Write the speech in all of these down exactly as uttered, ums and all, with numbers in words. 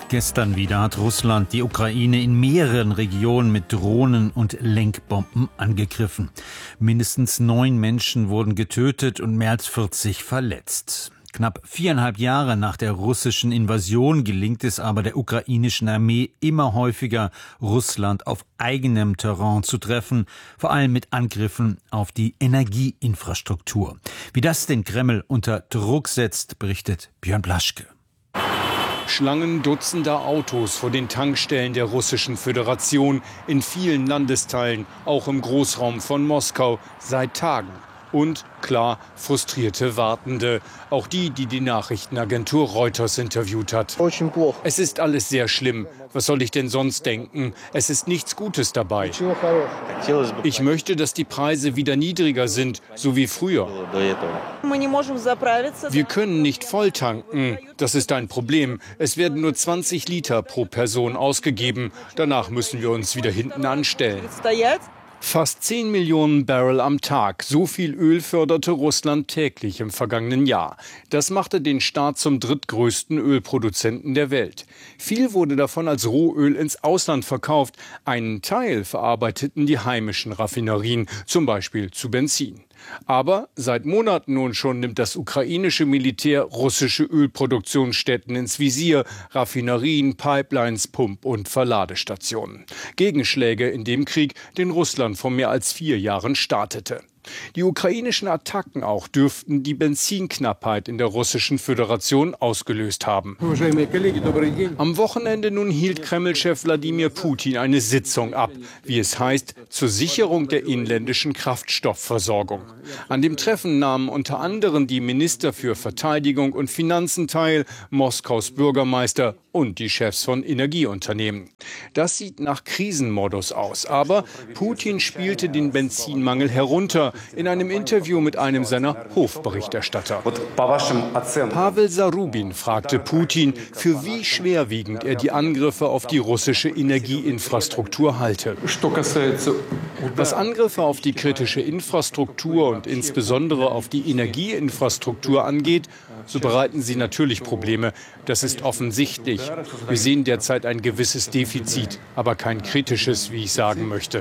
Gestern wieder hat Russland die Ukraine in mehreren Regionen mit Drohnen und Lenkbomben angegriffen. Mindestens neun Menschen wurden getötet und mehr als vierzig verletzt. Knapp viereinhalb Jahre nach der russischen Invasion gelingt es aber der ukrainischen Armee immer häufiger, Russland auf eigenem Terrain zu treffen, vor allem mit Angriffen auf die Energieinfrastruktur. Wie das den Kreml unter Druck setzt, berichtet Björn Blaschke. Schlangen dutzender Autos vor den Tankstellen der Russischen Föderation in vielen Landesteilen, auch im Großraum von Moskau, seit Tagen. Und, klar, frustrierte Wartende. Auch die, die die Nachrichtenagentur Reuters interviewt hat. Es ist alles sehr schlimm. Was soll ich denn sonst denken? Es ist nichts Gutes dabei. Ich möchte, dass die Preise wieder niedriger sind, so wie früher. Wir können nicht voll tanken. Das ist ein Problem. Es werden nur zwanzig Liter pro Person ausgegeben. Danach müssen wir uns wieder hinten anstellen. Fast zehn Millionen Barrel am Tag. So viel Öl förderte Russland täglich im vergangenen Jahr. Das machte den Staat zum drittgrößten Ölproduzenten der Welt. Viel wurde davon als Rohöl ins Ausland verkauft. Einen Teil verarbeiteten die heimischen Raffinerien, zum Beispiel zu Benzin. Aber seit Monaten nun schon nimmt das ukrainische Militär russische Ölproduktionsstätten ins Visier, Raffinerien, Pipelines, Pump- und Verladestationen. Gegenschläge in dem Krieg, den Russland vor mehr als vier Jahren startete. Die ukrainischen Attacken auch dürften die Benzinknappheit in der Russischen Föderation ausgelöst haben. Am Wochenende nun hielt Kreml-Chef Wladimir Putin eine Sitzung ab, wie es heißt, zur Sicherung der inländischen Kraftstoffversorgung. An dem Treffen nahmen unter anderem die Minister für Verteidigung und Finanzen teil, Moskaus Bürgermeister und die Chefs von Energieunternehmen. Das sieht nach Krisenmodus aus, aber Putin spielte den Benzinmangel herunter in einem Interview mit einem seiner Hofberichterstatter. Pavel Zarubin fragte Putin, für wie schwerwiegend er die Angriffe auf die russische Energieinfrastruktur halte. Was Angriffe auf die kritische Infrastruktur und insbesondere auf die Energieinfrastruktur angeht, so bereiten sie natürlich Probleme. Das ist offensichtlich. Wir sehen derzeit ein gewisses Defizit, aber kein kritisches, wie ich sagen möchte.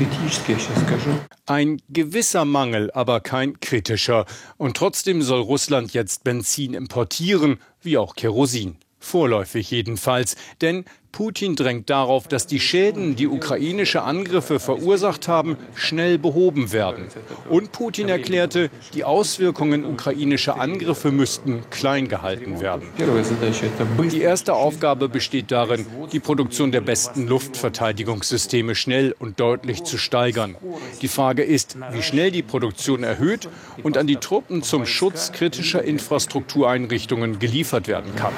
Ein gewisser Mangel, aber kein kritischer. Und trotzdem soll Russland jetzt Benzin importieren, wie auch Kerosin. Vorläufig jedenfalls, denn Putin drängt darauf, dass die Schäden, die ukrainische Angriffe verursacht haben, schnell behoben werden. Und Putin erklärte, die Auswirkungen ukrainischer Angriffe müssten klein gehalten werden. Die erste Aufgabe besteht darin, die Produktion der besten Luftverteidigungssysteme schnell und deutlich zu steigern. Die Frage ist, wie schnell die Produktion erhöht und an die Truppen zum Schutz kritischer Infrastruktureinrichtungen geliefert werden kann.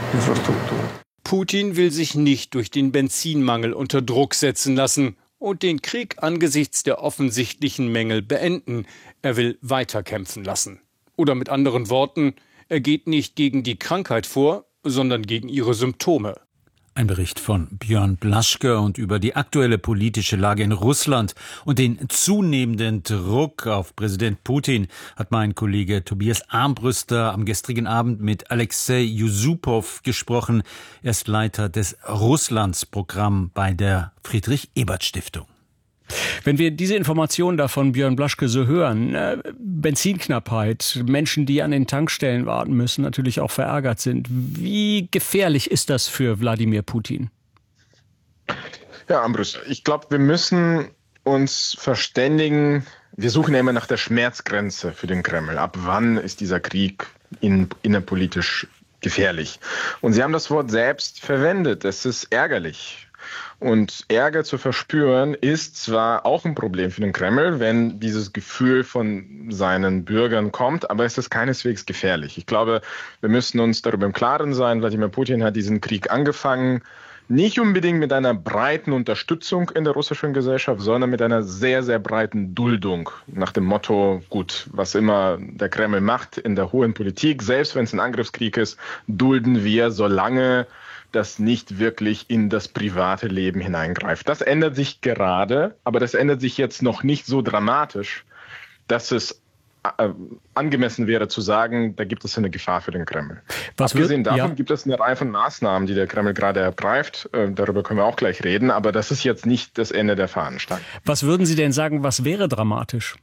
Putin will sich nicht durch den Benzinmangel unter Druck setzen lassen und den Krieg angesichts der offensichtlichen Mängel beenden. Er will weiterkämpfen lassen. Oder mit anderen Worten, er geht nicht gegen die Krankheit vor, sondern gegen ihre Symptome. Ein Bericht von Björn Blaschke und über die aktuelle politische Lage in Russland und den zunehmenden Druck auf Präsident Putin hat mein Kollege Tobias Armbruster am gestrigen Abend mit Alexei Yusupow gesprochen. Er ist Leiter des Russlandsprogramm bei der Friedrich-Ebert-Stiftung. Wenn wir diese Informationen da von Björn Blaschke so hören, äh, Benzinknappheit, Menschen, die an den Tankstellen warten müssen, natürlich auch verärgert sind. Wie gefährlich ist das für Wladimir Putin? Ja, Ambrus, ich glaube, wir müssen uns verständigen. Wir suchen ja immer nach der Schmerzgrenze für den Kreml. Ab wann ist dieser Krieg in, innerpolitisch gefährlich? Und Sie haben das Wort selbst verwendet. Es ist ärgerlich. Und Ärger zu verspüren ist zwar auch ein Problem für den Kreml, wenn dieses Gefühl von seinen Bürgern kommt, aber es ist keineswegs gefährlich. Ich glaube, wir müssen uns darüber im Klaren sein, Wladimir Putin hat diesen Krieg angefangen, nicht unbedingt mit einer breiten Unterstützung in der russischen Gesellschaft, sondern mit einer sehr, sehr breiten Duldung. Nach dem Motto, gut, was immer der Kreml macht in der hohen Politik, selbst wenn es ein Angriffskrieg ist, dulden wir, solange das nicht wirklich in das private Leben hineingreift. Das ändert sich gerade, aber das ändert sich jetzt noch nicht so dramatisch, dass es äh, angemessen wäre zu sagen, da gibt es eine Gefahr für den Kreml. Was Abgesehen wird, davon ja. gibt es eine Reihe von Maßnahmen, die der Kreml gerade ergreift. Äh, darüber können wir auch gleich reden, aber das ist jetzt nicht das Ende der Fahnenstange. Was würden Sie denn sagen, was wäre dramatisch?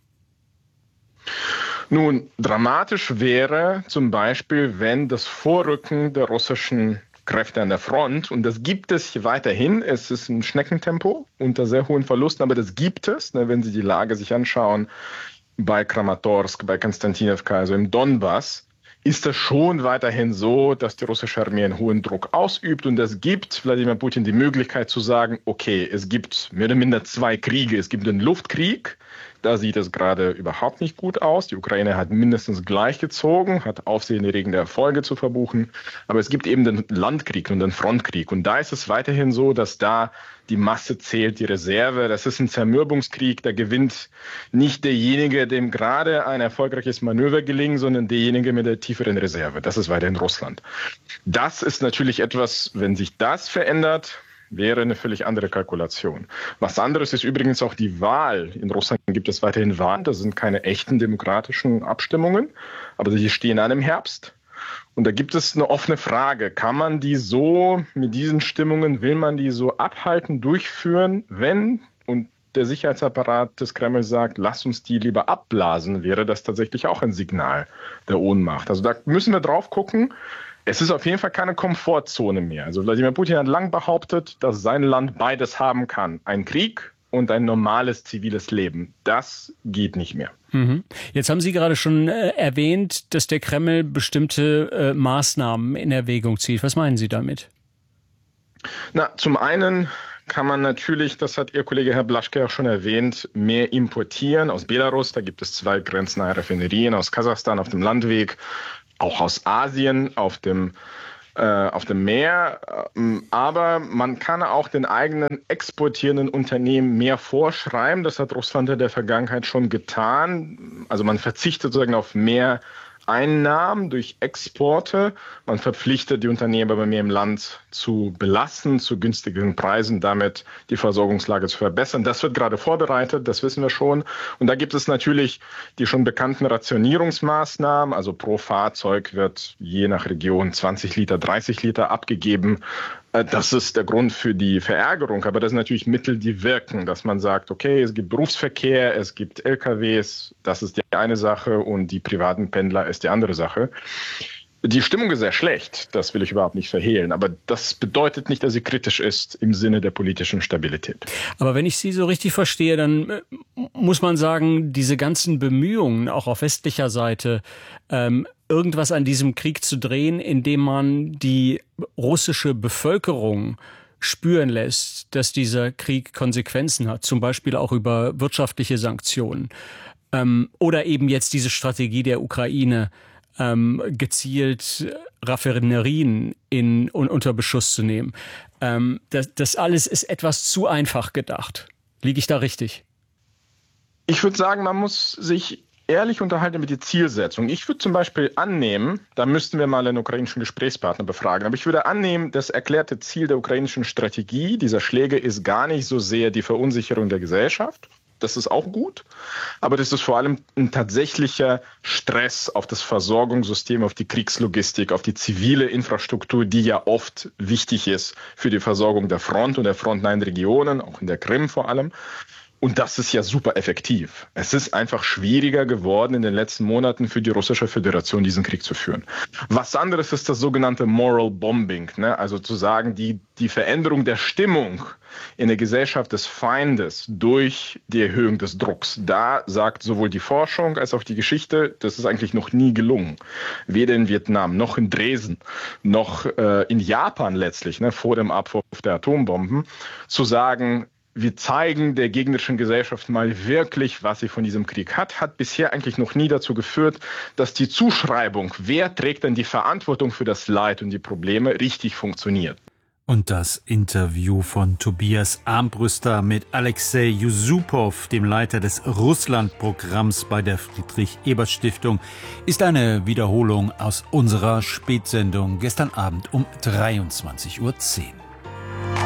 Nun, dramatisch wäre zum Beispiel, wenn das Vorrücken der russischen Kräfte an der Front, und das gibt es weiterhin, es ist ein Schneckentempo unter sehr hohen Verlusten, aber das gibt es, ne, wenn Sie die Lage sich anschauen, bei Kramatorsk, bei Konstantinowka, also im Donbass, ist es schon weiterhin so, dass die russische Armee einen hohen Druck ausübt, und es gibt Wladimir Putin die Möglichkeit zu sagen, okay, es gibt mehr oder minder zwei Kriege. Es gibt den Luftkrieg, da sieht es gerade überhaupt nicht gut aus. Die Ukraine hat mindestens gleich gezogen, hat aufsehenerregende Erfolge zu verbuchen. Aber es gibt eben den Landkrieg und den Frontkrieg. Und da ist es weiterhin so, dass da die Masse zählt, die Reserve. Das ist ein Zermürbungskrieg. Da gewinnt nicht derjenige, dem gerade ein erfolgreiches Manöver gelingt, sondern derjenige mit der tieferen Reserve. Das ist weiterhin Russland. Das ist natürlich etwas, wenn sich das verändert, wäre eine völlig andere Kalkulation. Was anderes ist übrigens auch die Wahl. In Russland gibt es weiterhin Wahlen, das sind keine echten demokratischen Abstimmungen, aber sie stehen an im Herbst. Und da gibt es eine offene Frage. Kann man die so, mit diesen Stimmungen, will man die so abhalten, durchführen, wenn, und der Sicherheitsapparat des Kreml sagt, lass uns die lieber abblasen, wäre das tatsächlich auch ein Signal der Ohnmacht. Also da müssen wir drauf gucken. Es ist auf jeden Fall keine Komfortzone mehr. Also Wladimir Putin hat lang behauptet, dass sein Land beides haben kann. Ein Krieg und ein normales ziviles Leben. Das geht nicht mehr. Mhm. Jetzt haben Sie gerade schon äh, erwähnt, dass der Kreml bestimmte äh, Maßnahmen in Erwägung zieht. Was meinen Sie damit? Na, zum einen kann man natürlich, das hat Ihr Kollege Herr Blaschke auch schon erwähnt, mehr importieren aus Belarus. Da gibt es zwei grenznahe Raffinerien, aus Kasachstan auf dem Landweg, auch aus Asien auf dem, äh, auf dem Meer. Aber man kann auch den eigenen exportierenden Unternehmen mehr vorschreiben. Das hat Russland in der Vergangenheit schon getan. Also man verzichtet sozusagen auf mehr Einnahmen durch Exporte. Man verpflichtet die Unternehmen aber mehr im Land zu belassen, zu günstigen Preisen, damit die Versorgungslage zu verbessern. Das wird gerade vorbereitet, das wissen wir schon. Und da gibt es natürlich die schon bekannten Rationierungsmaßnahmen. Also pro Fahrzeug wird je nach Region zwanzig Liter, dreißig Liter abgegeben. Das ist der Grund für die Verärgerung, aber das sind natürlich Mittel, die wirken, dass man sagt, okay, es gibt Berufsverkehr, es gibt L K Ws, das ist die eine Sache, und die privaten Pendler ist die andere Sache. Die Stimmung ist sehr schlecht, das will ich überhaupt nicht verhehlen, aber das bedeutet nicht, dass sie kritisch ist im Sinne der politischen Stabilität. Aber wenn ich Sie so richtig verstehe, dann muss man sagen, diese ganzen Bemühungen, auch auf westlicher Seite, ähm, irgendwas an diesem Krieg zu drehen, indem man die russische Bevölkerung spüren lässt, dass dieser Krieg Konsequenzen hat, zum Beispiel auch über wirtschaftliche Sanktionen, ähm, oder eben jetzt diese Strategie der Ukraine, ähm, gezielt Raffinerien in, un, unter Beschuss zu nehmen. Ähm, das, das alles ist etwas zu einfach gedacht. Liege ich da richtig? Ich würde sagen, man muss sich ehrlich unterhalten mit der Zielsetzung. Ich würde zum Beispiel annehmen, da müssten wir mal einen ukrainischen Gesprächspartner befragen, aber ich würde annehmen, das erklärte Ziel der ukrainischen Strategie dieser Schläge ist gar nicht so sehr die Verunsicherung der Gesellschaft. Das ist auch gut, aber das ist vor allem ein tatsächlicher Stress auf das Versorgungssystem, auf die Kriegslogistik, auf die zivile Infrastruktur, die ja oft wichtig ist für die Versorgung der Front und der frontnahen Regionen, auch in der Krim vor allem. Und das ist ja super effektiv. Es ist einfach schwieriger geworden in den letzten Monaten für die russische Föderation, diesen Krieg zu führen. Was anderes ist das sogenannte Moral Bombing, ne? Also zu sagen, die, die Veränderung der Stimmung in der Gesellschaft des Feindes durch die Erhöhung des Drucks. Da sagt sowohl die Forschung als auch die Geschichte, das ist eigentlich noch nie gelungen. Weder in Vietnam, noch in Dresden, noch äh, in Japan letztlich, ne, vor dem Abwurf der Atombomben, zu sagen, wir zeigen der gegnerischen Gesellschaft mal wirklich, was sie von diesem Krieg hat, hat bisher eigentlich noch nie dazu geführt, dass die Zuschreibung, wer trägt denn die Verantwortung für das Leid und die Probleme, richtig funktioniert. Und das Interview von Tobias Armbruster mit Alexei Yusupov, dem Leiter des Russland-Programms bei der Friedrich-Ebert-Stiftung, ist eine Wiederholung aus unserer Spätsendung gestern Abend um dreiundzwanzig Uhr zehn.